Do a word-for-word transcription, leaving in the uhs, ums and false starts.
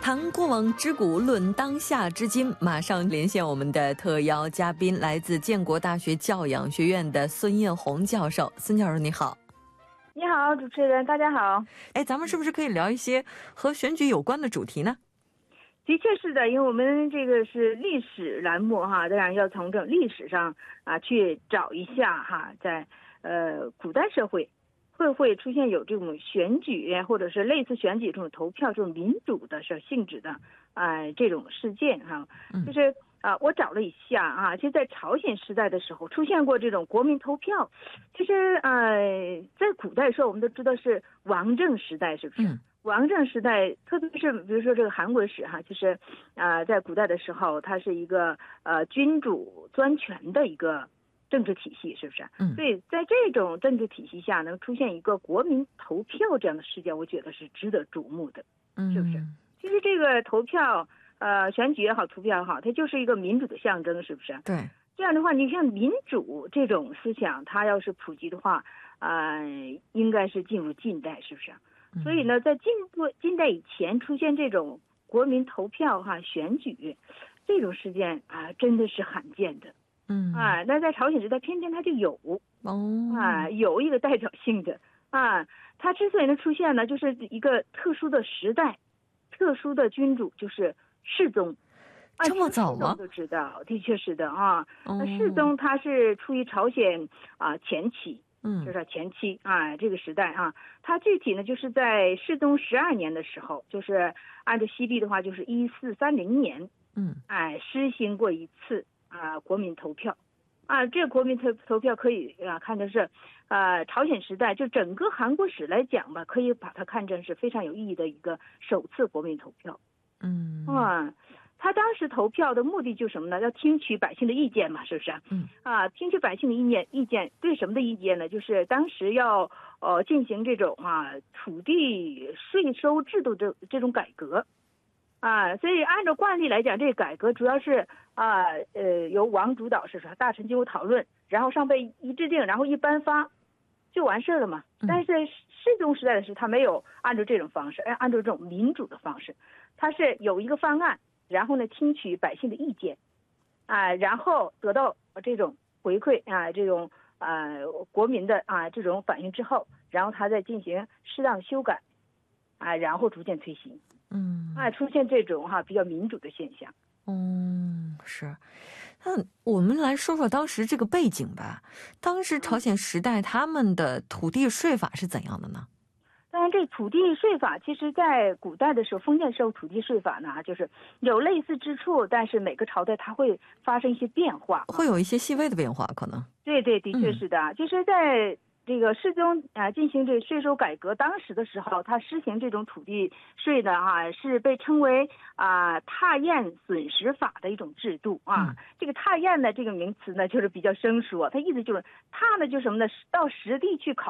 谈过往之古，论当下之今。马上连线我们的特邀嘉宾，来自建国大学教养学院的孙艳红教授。孙教授你好。 你好，主持人，大家好。 哎，咱们是不是可以聊一些和选举有关的主题呢？ 的确是的，因为我们这个是历史栏目哈，当然要从这历史上啊去找一下哈，在呃古代社会会不会出现有这种选举或者是类似选举这种投票这种民主的是性质的啊、呃、这种事件哈，就是啊、呃、我找了一下啊，其实在朝鲜时代的时候出现过这种国民投票，其实呃在古代时候我们都知道是王政时代，是不是？嗯，王政时代，特别是比如说这个韩国史哈，就是啊、呃，在古代的时候，它是一个呃君主专权的一个政治体系，是不是？嗯，所以在这种政治体系下，能出现一个国民投票这样的事件，我觉得是值得瞩目的，是不是？嗯、其实这个投票，呃，选举也好，投票也好，它就是一个民主的象征，是不是？ 对。 这样的话，你看民主这种思想，它要是普及的话，啊、呃，应该是进入近代，是不是？所以呢，在进步近代以前出现这种国民投票哈选举这种事件啊，真的是罕见的。嗯啊，那在朝鲜时代偏偏它就有哦啊，有一个代表性的啊，它之所以能出现呢，就是一个特殊的时代，特殊的君主就是世宗。 这么早吗？ 都知道，的确是的啊。那世宗他是处于朝鲜啊前期。嗯，就是前期啊，这个时代啊，它具体呢就是在世宗十二年的时候，就是按照西历的话，就是一四三零年，嗯，哎，施行过一次啊国民投票，啊，这个国民投投票可以啊看成是，呃，朝鲜时代就整个韩国史来讲吧，可以把它看成是非常有意义的一个首次国民投票，嗯，啊。他当时投票的目的就是什么呢？要听取百姓的意见嘛，是不是？嗯啊，听取百姓的意见，意见对什么的意见呢？就是当时要呃进行这种啊土地税收制度的这种改革，啊，所以按照惯例来讲，这个改革主要是啊呃由王主导，是说大臣经过讨论，然后上被一制定，然后一颁发就完事了嘛。但是在世宗时代的时候，他没有按照这种方式，哎，按照这种民主的方式，他是有一个方案。然后呢，听取百姓的意见，啊，然后得到这种回馈啊，这种呃国民的啊这种反应之后，然后他再进行适当修改，啊，然后逐渐推行，嗯，啊，出现这种哈、啊、比较民主的现象。 嗯，是。那我们来说说当时这个背景吧。当时朝鲜时代他们的土地税法是怎样的呢？ 当然，这土地税法其实在古代的时候，封建时候土地税法呢，就是有类似之处，但是每个朝代它会发生一些变化， 会有一些细微的变化，可能。 对对，的确是的，嗯、就是在这个世宗啊进行这税收改革当时的时候，他施行这种土地税呢啊，是被称为啊踏验损失法的一种制度啊。嗯、这个踏验呢这个名词呢就是比较生疏，它意思就是踏呢就是什么呢？到实地去考。